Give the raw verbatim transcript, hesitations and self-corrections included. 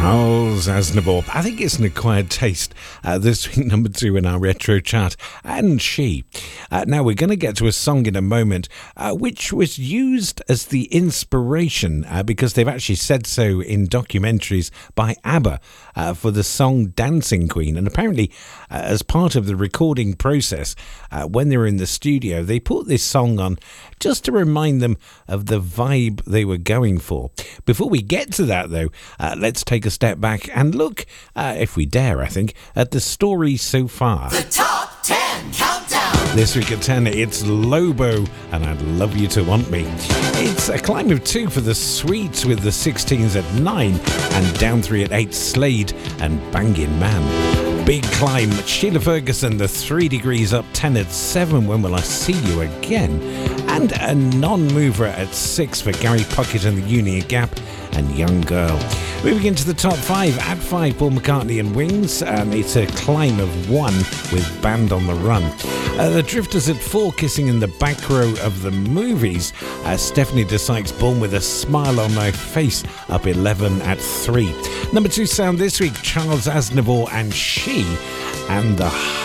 Charles Aznavour. I think it's an acquired taste. Uh, this week, number two in our retro chart. And She. Uh, now, we're going to get to a song in a moment, uh, which was used as the inspiration, uh, because they've actually said so in documentaries by ABBA, uh, for the song Dancing Queen. And apparently, uh, as part of the recording process, uh, when they were in the studio, they put this song on just to remind them of the vibe they were going for. Before we get to that, though, uh, let's take a step back and look, uh, if we dare, I think, at the story so far. The Top ten Countdown. This week at ten, it's Lobo, and I'd Love You to Want Me. It's a climb of two for the Sweets with the sixteens at nine, and down three at eight, Slade and Bangin' Man. Big climb, Sheila Ferguson, the three degrees up ten at seven, When Will I See You Again? And a non-mover at six for Gary Puckett and the Union Gap and Young Girl. Moving into the top five, at five, Paul McCartney and Wings, and it's a climb of one with Band on the Run. Uh, the Drifters at four, Kissing in the Back Row of the Movies. Uh, Stephanie DeSykes, Born with a Smile on My Face, up eleven at three. Number two sound this week, Charles Aznavour and She, and the